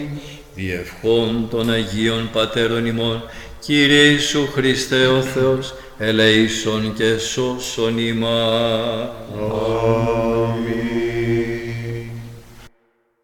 διευχών των Αγίων Πατέρων ημών, Κύριε Ιησού Χριστέ ο Θεός, ελέησον και σώσον ημάς.